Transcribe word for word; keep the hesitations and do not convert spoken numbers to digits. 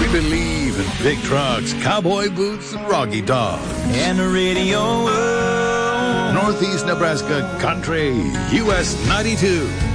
We believe in big trucks, cowboy boots, and Rocky Dog. And the radio. Northeast Nebraska Country, U S ninety-two.